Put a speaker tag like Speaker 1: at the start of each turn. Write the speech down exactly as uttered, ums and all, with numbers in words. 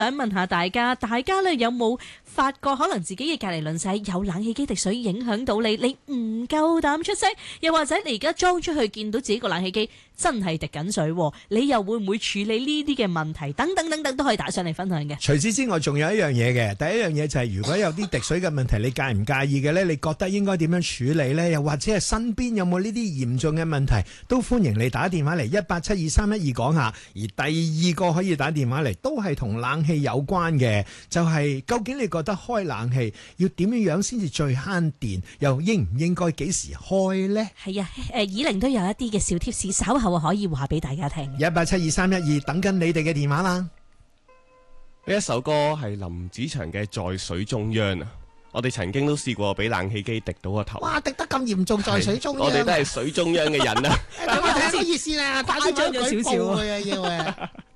Speaker 1: 想問下大家，大家咧有冇發覺可能自己嘅隔離鄰舍有冷氣機滴水影響到你，你唔夠膽出聲，又或者你而家裝出去見到自己個冷氣機真係滴緊水，你又會唔會處理呢啲嘅問題？等等等等都可以打上嚟分享嘅。
Speaker 2: 除此之外，仲有一樣嘢嘅，第一樣嘢就係如果有啲滴水嘅問題，你介唔介意嘅呢？你覺得應該點樣處理呢？又或者係身邊有冇呢啲嚴重嘅問題，都歡迎你打電話嚟一八七二三一二講下。而第二個可以打電話嚟，都係同冷氣有關嘅，就係、是、究竟你覺得開冷氣要點樣樣先至最慳電，又應唔應該幾時開呢？
Speaker 1: 係啊，誒，以玲都有一啲嘅小貼士，稍後可以話俾大家聽。
Speaker 2: 一八七二三一二等緊你哋嘅電話啦。
Speaker 3: 呢一首歌係林子祥嘅《在水中央》啊！我哋曾經都試過俾冷氣機滴到個頭。
Speaker 2: 哇！滴得咁嚴重，在水中央。
Speaker 3: 我哋都係水中央嘅人啊！
Speaker 2: 咁我睇下意思啦，打咗咗少少啊，要